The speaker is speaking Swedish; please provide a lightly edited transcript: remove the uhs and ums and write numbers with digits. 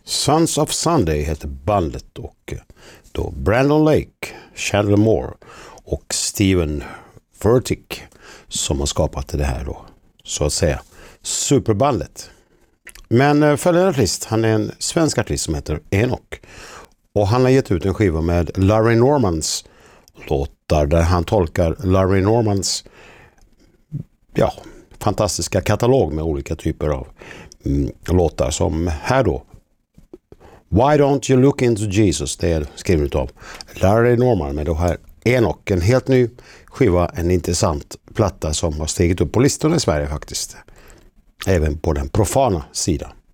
Sons of Sunday heter bandet och då Brandon Lake, Chandler Moore och Steven Furtick som har skapat det här då, så att säga, superbandet. Men följande artist, han är en svensk artist som heter Enoch och han har gett ut en skiva med Larry Normans låtar där han tolkar Larry Normans fantastiska katalog med olika typer av låtar, som här då Why Don't You Look Into Jesus, det är skrivet av Larry Norman med det här Enoch, en helt ny skiva, en intressant platta som har stigit upp på listorna i Sverige faktiskt, även på den profana sidan.